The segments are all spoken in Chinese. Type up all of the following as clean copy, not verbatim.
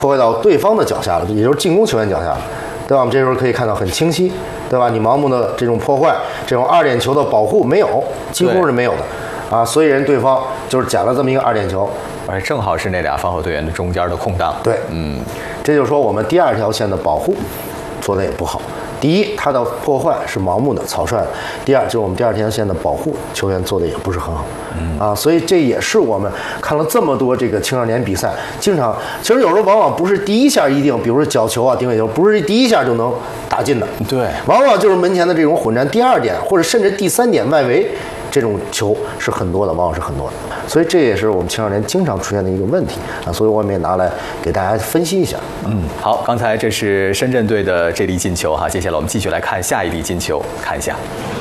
破坏到对方的脚下了，也就是进攻球员脚下了，对吧？我们这时候可以看到很清晰，对吧？你盲目的这种破坏，这种2点球的保护没有，几乎是没有的啊，所以对方就是捡了这么一个2点球， 而且正好是那俩防守队员的中间的空档。 对，这就是说我们第2条线的保护做的也不好。第一，它的破坏是盲目的、草率的；第二，就是我们第2条线的保护，球员做的也不是很好，所以这也是我们看了这么多这个青少年比赛，经常其实有时候往往不是第一下一定，比如说角球啊、定位球，不是第一下就能打进的， 对， 往往就是门前的这种混战，第2点或者甚至第3点外围。这种球是很多的，往往是很多的，所以这也是我们青少年经常出现的一个问题啊，所以我们也拿来给大家分析一下。 好，刚才这是深圳队的这粒进球哈，接下来我们继续来看下一粒进球，看一下。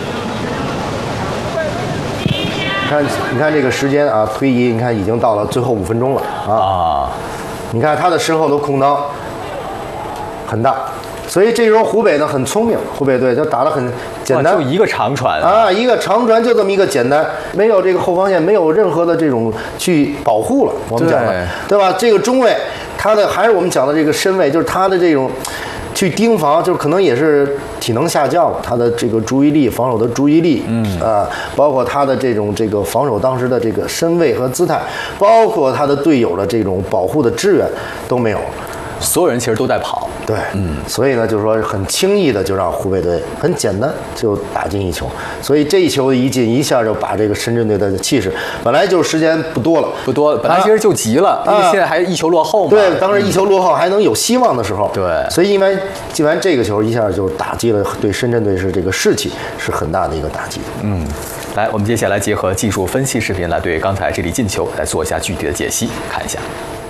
你看这个时间啊，推移，你看已经到了最后5分钟了啊，你看他的身后的空当很大。所以这时候湖北呢很聪明，湖北队就打得很简单， 就一个长传啊，一个长传就这么一个简单，没有这个后防线没有任何的这种去保护了，我们讲的，对吧？这个中卫他的还是我们讲的这个身位，就是他的这种去盯防，就是可能也是体能下降了，他的这个注意力、防守的注意力，包括他的这个防守当时的这个身位和姿态，包括他的队友的这种保护的支援都没有。 所有人其实都在跑， 对，所以呢，就是说很轻易的就让湖北队很简单就打进1球，所以这一球一进，一下就把这个深圳队的气势，本来就时间不多了， 本来其实就急了，因为现在还1球落后嘛， 对，当时1球落后还能有希望的时候， 对， 所以因为进完这个球，一下就打击了对深圳队是这个士气是很大的一个打击。 来，我们接下来结合技术分析视频来对刚才这粒进球来做一下具体的解析，看一下。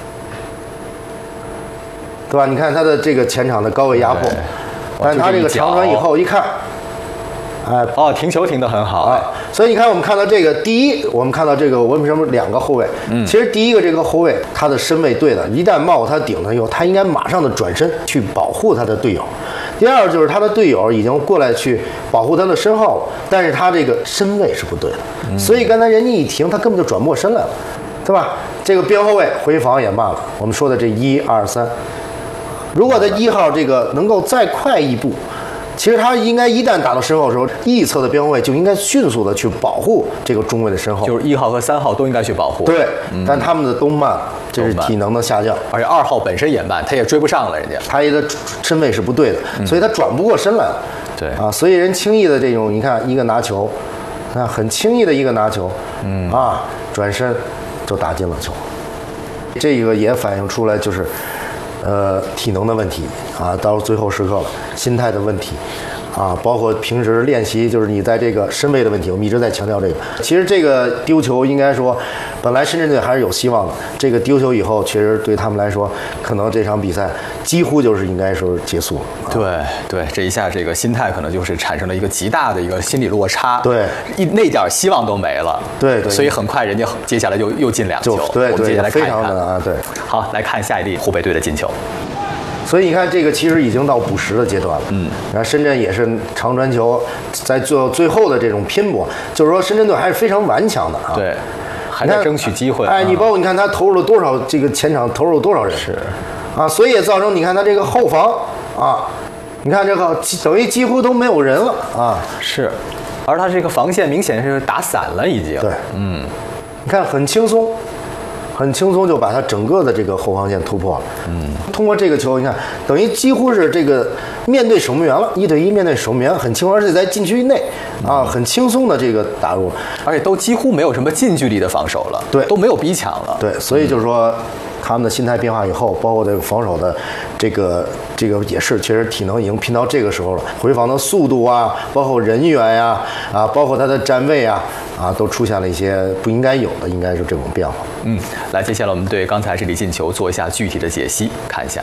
对吧？你看他的这个前场的高位压迫，但他这个长传以后一看， 停球停得很好啊。 所以你看，我们看到这个第一，我们看到这个为什么2个后卫？其实第一个这个后卫他的身位对的，一旦冒他顶了以后，他应该马上的转身去保护他的队友。第二就是他的队友已经过来去保护他的身后了，但是他这个身位是不对的，所以刚才人家一停，他根本就转过身来了，对吧？这个边后卫回防也慢了。我们说的这1、2、3。如果他1号这个能够再快一步，其实他应该一旦打到身后的时候，翼侧的边后卫就应该迅速的去保护这个中卫的身后， 就是1号和3号都应该去保护。 对，但他们的都慢，这是体能的下降， 而且2号本身也慢，他也追不上了，人家他的身位是不对的，所以他转不过身来了。 对啊，所以人轻易的这种，你看一个拿球，很轻易的一个拿球，转身就打进了球，这个也反映出来就是。体能的问题啊，到最后时刻了，心态的问题啊，包括平时练习，就是你在这个身位的问题，我们一直在强调这个。其实这个丢球应该说，本来深圳队还是有希望的。这个丢球以后，其实对他们来说，可能这场比赛几乎就是应该说结束了。 对，这一下这个心态可能就是产生了一个极大的一个心理落差。 对， 那点希望都没了。 对， 所以很快人家接下来又进2球。 对， 我们接下来看一看非常的啊，对。 好，来看下一粒湖北队的进球。 所以你看，这个其实已经到补时的阶段了。然后深圳也是长传球，在最后的这种拼搏，就是说深圳队还是非常顽强的啊。 对，还在争取机会。 你包括你看他投入了多少，这个前场投入了多少人？ 是啊，所以也造成你看他这个后防啊，你看这个等于几乎都没有人了啊。 是，而他这个防线明显是打散了已经。 对，你看很轻松。很轻松就把他整个的这个后防线突破了。通过这个球，你看等于几乎是这个面对守门员了，1对1面对守门员，很轻松，而且在禁区内啊，很轻松的这个打入， 而且都几乎没有什么近距离的防守了， 对， 都没有逼抢了。 对，所以就是说。他们的心态变化以后，包括这个防守的这个也是，其实体能已经拼到这个时候了。回防的速度啊，包括人员呀，包括他的站位啊，都出现了一些不应该有的，应该是这种变化。 来，接下来我们对刚才这粒进球做一下具体的解析，看一下。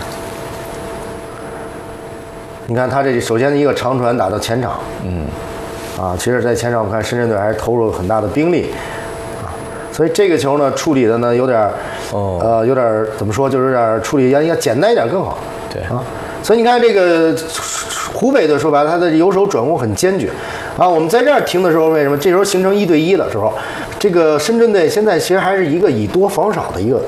你看他这首先一个长传打到前场，其实在前场我看深圳队还是投入了很大的兵力。所以这个球呢，处理的呢有点，有点怎么说，就是有点处理要简单一点更好。 对啊，所以你看这个湖北队说白了，他的右手转攻很坚决啊。我们在这儿停的时候，为什么这时候形成1对1的时候，这个深圳队现在其实还是一个以多防少的一个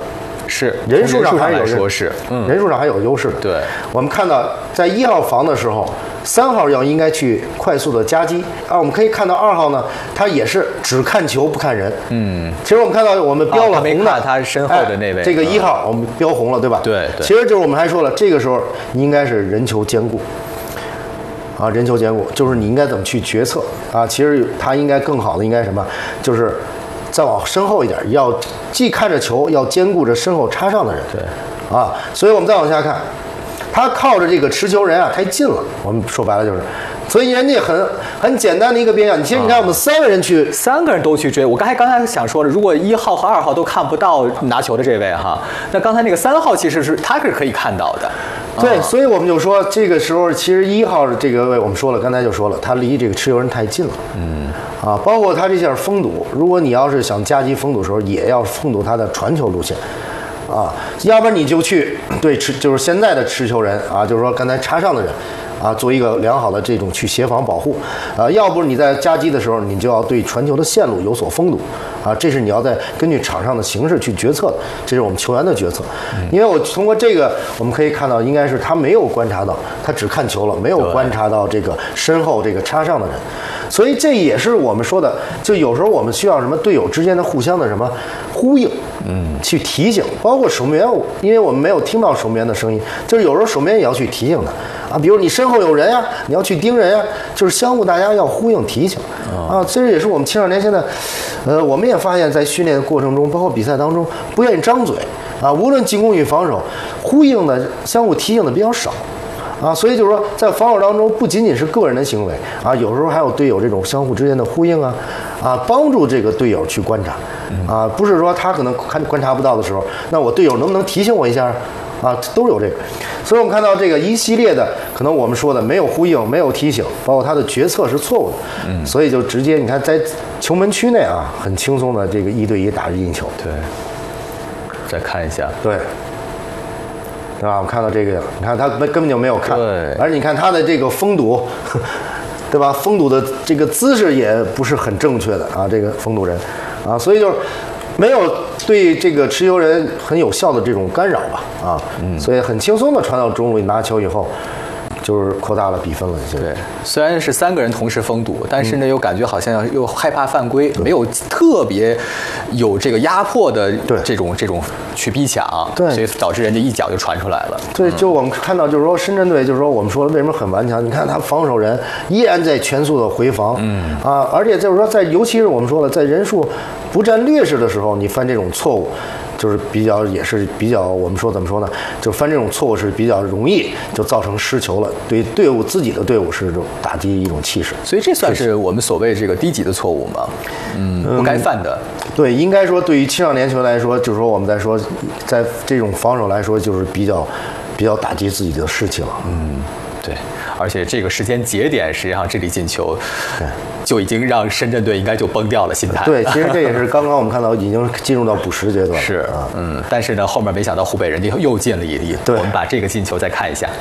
是人数上还是人数上还有优势的。 对， 我们看到在1号防的时候，3号应该去快速的夹击我们可以看到2号呢，他也是只看球不看人。其实我们看到我们标了红的， 他身后的那位， 这个1号我们标红了，对吧？ 对。 其实就是我们还说了，这个时候你应该是人球兼顾。人球兼顾就是你应该怎么去决策其实他应该更好的应该什么，就是再往身后一点，要既看着球，要兼顾着身后插上的人。 对， 所以我们再往下看，他靠着这个持球人太近了。我们说白了就是，所以人家很简单的一个变相。其实你看我们3个人都去追。我刚才想说了，如果1号和2号都看不到拿球的这位那刚才那个3号其实他是可以看到的。 对，所以我们就说这个时候其实1号的这个位我们说了，刚才就说了，他离这个持球人太近了。包括他这下封堵，如果你要是想夹击封堵的时候，也要封堵他的传球路线。要不然你就去对就是现在的持球人就是说刚才插上的人做一个良好的这种去协防保护要不你在夹击的时候，你就要对传球的线路有所封堵这是你要在根据场上的形势去决策的，这是我们球员的决策。因为我通过这个我们可以看到，应该是他没有观察到，他只看球了，没有观察到这个身后这个插上的人，所以这也是我们说的，就有时候我们需要什么队友之间的互相的什么呼应，去提醒，包括守门员，因为我们没有听到守门员的声音，就是有时候守门员也要去提醒他比如你身后有人你要去盯人就是相互大家要呼应提醒这也是我们青少年现在，我们也发现在训练过程中，包括比赛当中，不愿意张嘴无论进攻与防守，呼应的相互提醒的比较少。所以就是说，在防守当中，不仅仅是个人的行为有时候还有队友这种相互之间的呼应帮助这个队友去观察不是说他可能观察不到的时候，那我队友能不能提醒我一下都有这个。所以我们看到这个一系列的，可能我们说的没有呼应，没有提醒，包括他的决策是错误的，所以就直接你看在球门区内很轻松的这个1对1打进球。 对，再看一下， 对吧？我们看到这个，你看他根本就没有看， 对， 而你看他的这个封堵，对吧？封堵的这个姿势也不是很正确的这个封堵人所以就是没有对这个持球人很有效的这种干扰吧所以很轻松的传到中路，拿球以后就是扩大了比分了。 对，虽然是3个人同时封堵，但是呢又感觉好像又害怕犯规，没有特别有这个压迫的这种去逼抢， 对， 所以导致人家一脚就传出来了。 对，就我们看到就是说深圳队，就是说我们说为什么很顽强？你看他防守人依然在全速的回防，而且就是说尤其是我们说了，在人数不占劣势的时候，你犯这种错误。就是也是比较，我们说怎么说呢？就犯这种错误是比较容易就造成失球了，对自己的队伍是这种打击一种气势。 所以这算是我们所谓这个低级的错误吗？不该犯的。 对，应该说对于青少年球来说，就是说我们在说，在这种防守来说，就是比较打击自己的士气了。 对，而且这个时间节点，实际上这里进球，就已经让深圳队应该就崩掉了心态。 对，其实这也是刚刚我们看到已经进入到补时阶段了。 是但是呢，后面没想到湖北人家又进了一粒。 对， 我们把这个进球再看一下。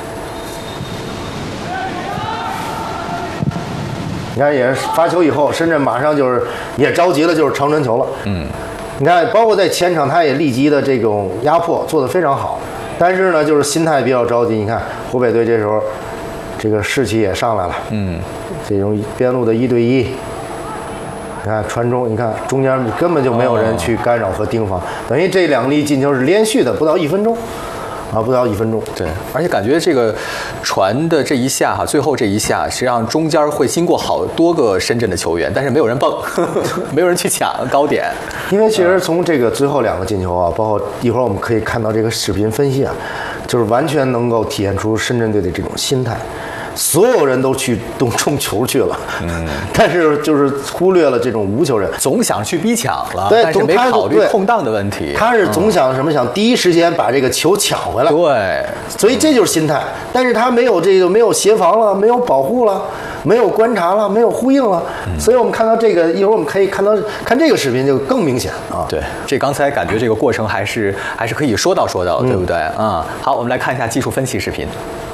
你看，也是发球以后，深圳马上就是也着急了，就是长传球了。你看，包括在前场，他也立即的这种压迫做得非常好，但是呢，就是心态比较着急。你看湖北队这时候。这个士气也上来了，这种边路的1对1，你看传中，你看中间根本就没有人去干扰和盯防，等于这2粒进球是连续的，不到1分钟，不到1分钟。 对，而且感觉这个传的这一下最后这一下，实际上中间会经过好多个深圳的球员，但是没有人蹦，没有人去抢高点。 因为其实从这个最后2个进球包括一会儿我们可以看到这个视频分析就是完全能够体现出深圳队的这种心态。所有人都冲球去了，但是就是忽略了这种无球人， 总想去逼抢了， 对， 但是没考虑空档的问题。 他是总想什么？想第一时间把这个球抢回来。 对， 所以这就是心态。但是他没有协防了，没有保护了，没有观察了，没有呼应了。所以我们看到这个，一会儿我们可以看这个视频就更明显对，这刚才感觉这个过程还是可以说到，对不对？好，我们来看一下技术分析视频。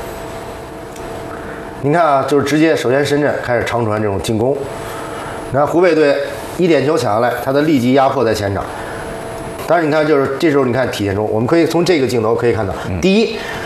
你看就是直接，首先深圳开始长传这种进攻，你看湖北队1点球抢下来，他的立即压迫在前场， 但是你看，就是这时候你看体现出，我们可以从这个镜头可以看到，第一，